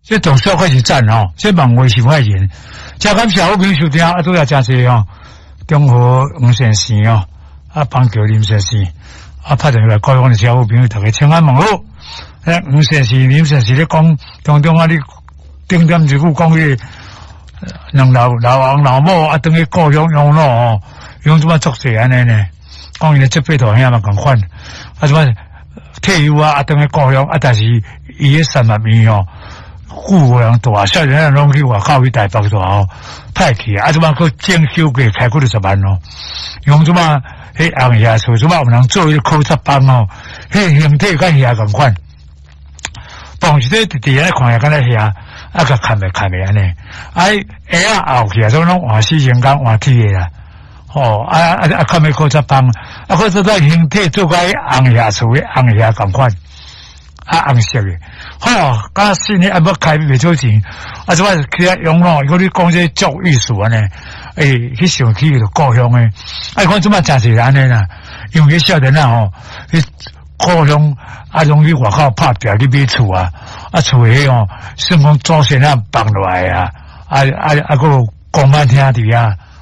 这董事开始赞哦，这网话是坏人，真感谢好朋友收听，都要真济哦。中和黄先生哦，邦桥林先生，拍电话高雄的小好朋友，大家请安问好。黄先生、林先生咧讲，当中你顶点一句讲迄两老王老母等于故乡养老哦，用怎么作者安尼呢？讲伊咧这辈头兄嘛共款，怎么退休等于故乡但是伊咧三万米哦。富人大，少年人拢去外口去台北大哦，派去怎么去整修过开几20万哦？用怎么迄红叶厝怎么有人做迄考察班哦？迄形体甲遐共款，当时咧伫咧看下敢若遐甲看袂安尼，下后去所以拢换死人工换铁啦，看袂考察班，考察班形体做甲红叶厝诶红叶共款。红色的，甲新的要开袂少钱，怎么去养老？如果你讲这足艺术呢，去想起就故乡诶，看怎么真是安尼啦？因为少年去故乡容易外口拍拼去买厝厝诶算讲祖先放落来个公妈听伫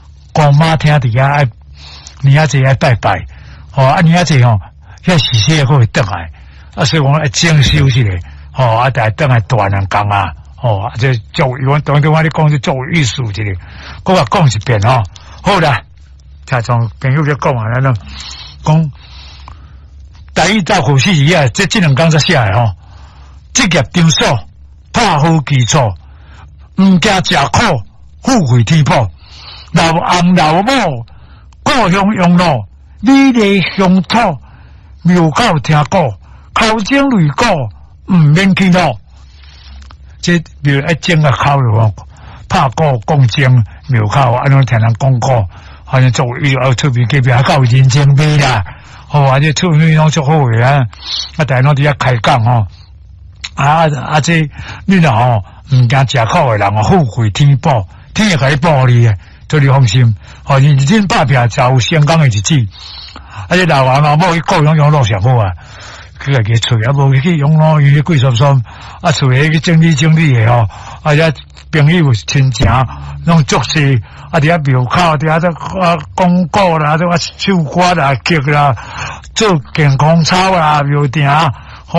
年仔节拜拜，年仔节遐时节个会倒来。所以讲整修起来，但等下大人讲这作为当中我咧讲是作为艺术之类，我话讲一遍好啦，才从朋友咧讲完了，讲第一照顾是这两讲才写的职业场所拍好基础，毋惊食苦，富贵天谱，老翁老母故乡养老，美丽乡土，庙口听歌。口精类歌毋免去咯，这比如整个口咯，拍歌讲精庙口，安尼听人讲歌，好像做伊出面隔壁还有人情味啦，这出面拢足好诶大家伫遐开讲这你若毋惊食苦诶人富贵天保，天会甲你保你诶，做你放心，认真拍拼才有成功诶日子，这老王老母伊故乡养老上好去家己厝无去养老院去贵酸酸，厝去整理诶这朋友亲情拢足势，伫遐庙口，伫遐广告啦，这唱歌啦、剧啦，做健康操啦、庙埕，